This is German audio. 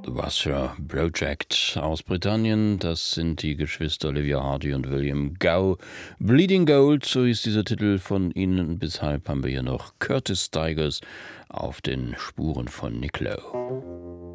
The Washer Project aus Britannien. Das sind die Geschwister Olivia Hardy und William Gow. Bleeding Gold, so ist dieser Titel von ihnen. Deshalb haben wir hier noch Curtis Stigers auf den Spuren von Nick Lowe.